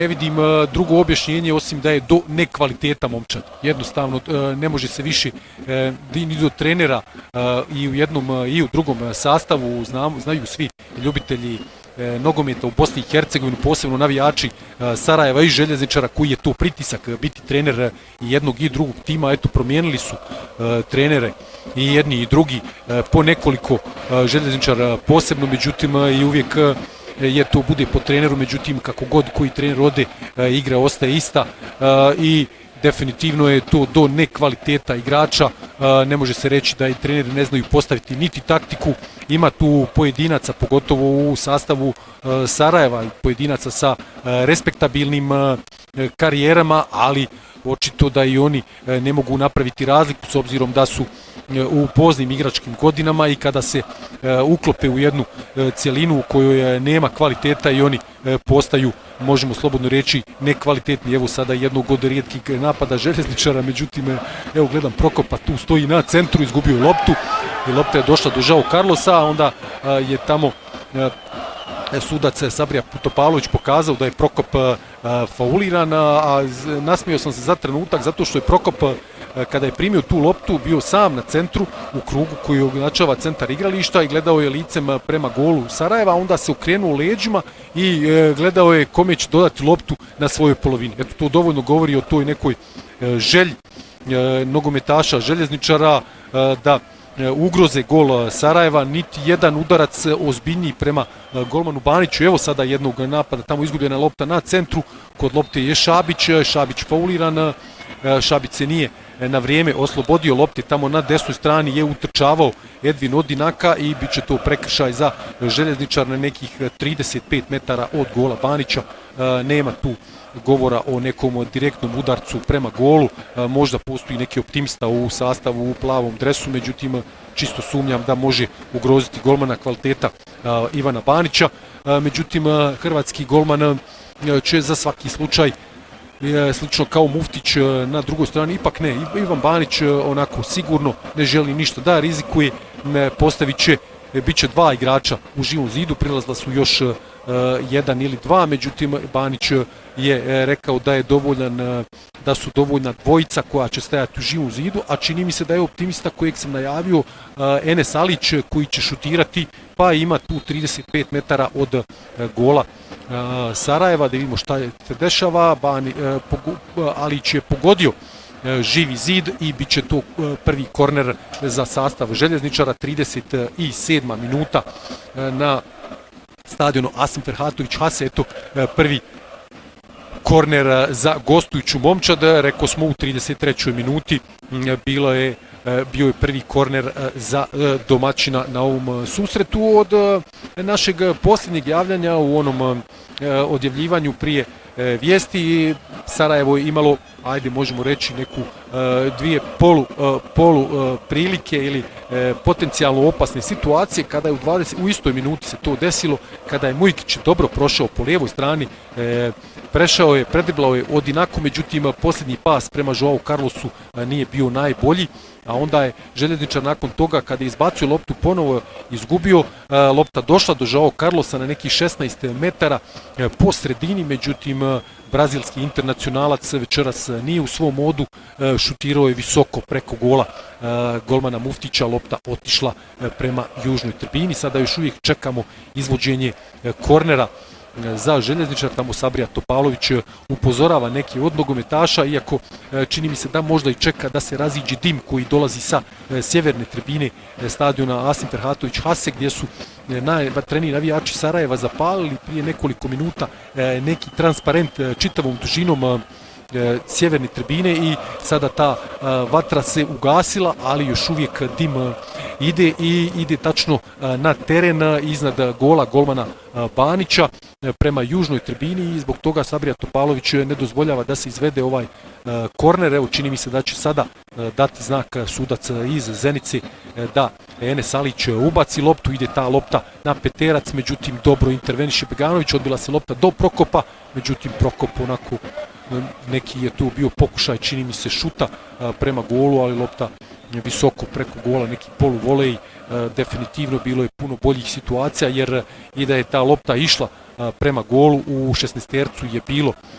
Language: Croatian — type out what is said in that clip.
Ne vidim drugo objašnjenje osim da je do nekvaliteta momčad. Jednostavno ne može se više ni do trenera i u jednom i u drugom sastavu, znaju svi ljubitelji nogometa u Bosni i Hercegovini, posebno navijači Sarajeva i Željezničara, koji je to pritisak biti trener i jednog i drugog tima. Eto, promijenili su trenere i jedni i drugi po nekoliko, Željezničar posebno, međutim i uvijek je to bude po treneru, međutim kako god koji trener ode, igra ostaje ista i definitivno je to do nekvaliteta igrača. Ne može se reći da i treneri ne znaju postaviti niti taktiku. Ima tu pojedinaca, pogotovo u sastavu Sarajeva, pojedinaca sa respektabilnim karijerama, ali očito da i oni ne mogu napraviti razliku s obzirom da su u poznim igračkim godinama i kada se uklope u jednu cjelinu u kojoj nema kvaliteta i oni postaju, možemo slobodno reći, nekvalitetni. Evo sada jednog od rijetkih napada Željezničara, međutim, evo gledam Prokopa, tu stoji na centru, izgubio loptu i lopta je došla do Joao Carlosa, a onda je tamo sudac Sabrija Topalović pokazao da je Prokop fauliran, a nasmijao sam se za trenutak zato što je Prokop kada je primio tu loptu bio sam na centru u krugu koji označava centar igrališta i gledao je licem prema golu Sarajeva, onda se okrenuo leđima i gledao je kome će dodati loptu na svojoj polovini. Eto, to dovoljno govori o toj nekoj želji nogometaša Željezničara da ugroze gol Sarajeva. Niti jedan udarac ozbiljniji prema golmanu Baniću. Evo sada jednog napada, tamo izgubljena lopta na centru, kod lopte je Šabić fauliran, Šabić se nije na vrijeme oslobodio lopte, tamo na desnoj strani je utrčavao Edvin Odinaka i bit će to prekršaj za Željezničar na nekih 35 metara od gola Banića. Nema tu govora o nekom direktnom udarcu prema golu, možda postoji neki optimista u sastavu u plavom dresu, međutim čisto sumnjam da može ugroziti golmana kvaliteta Ivana Banića. Međutim, hrvatski golman će za svaki slučaj, slično kao Muftić na drugoj strani, ipak ne, Ivan Banić onako sigurno ne želi ništa da rizikuje, postavit će, bit će dva igrača u živom zidu, prilazila su još jedan ili dva, međutim Banić je rekao da je dovoljan, da su dovoljna dvojica koja će stajati u živom zidu, a čini mi se da je optimista kojeg sam najavio Enes Alić koji će šutirati, pa ima tu 35 metara od gola Sarajeva, da vidimo šta se dešava. Alić je pogodio živi zid i bit će to prvi korner za sastav Željezničara. 37. minuta na stadionu Asim Ferhatović Hase, eto prvi korner za gostujuću momčad. Rekao smo u 33. minuti bio je prvi korner za domaćina na ovom susretu. Od našeg posljednjeg javljanja u onom odjavljivanju prije vijesti, Sarajevo je imalo, ajde možemo reći, neku dvije polu prilike ili potencijalno opasne situacije, kada je u istoj minuti se to desilo, kada je Mujkić dobro prošao po lijevoj strani, predriblao je Odinaku, međutim posljednji pas prema Joao Carlosu nije bio najbolji, a onda je Željezničar nakon toga, kada je izbacio loptu, ponovo izgubio, lopta došla do Joao Carlosa na nekih 16 metara po sredini, međutim brazilski internacionalac večeras nije u svom modu, šutirao je visoko preko gola golmana Muftića, lopta otišla prema južnoj tribini. Sada još uvijek čekamo izvođenje kornera za Željezničar, tamo Sabrija Topalović upozorava neki od nogometaša, iako čini mi se da možda i čeka da se raziđe dim koji dolazi sa sjeverne tribine stadiona Asim Ferhatović Hase, gdje su najvatreniji navijači Sarajeva zapalili prije nekoliko minuta neki transparent čitavom dužinom sjeverne tribine i sada ta vatra se ugasila, ali još uvijek dim ide tačno na teren iznad gola golmana Banića prema južnoj tribini i zbog toga Sabrija Topalović ne dozvoljava da se izvede ovaj korner. Evo, čini mi se da će sada dati znak sudac iz Zenice da Enes Alić ubaci loptu, ide ta lopta na peterac, međutim dobro interveniše Beganović, odbila se lopta do Prokopa, međutim Prokop onako, neki je tu bio pokušaj, čini mi se, šuta prema golu, ali lopta visoko preko gola, neki poluvolej. Definitivno bilo je puno boljih situacija, jer i da je ta lopta išla prema golu, u 16-tercu je bilo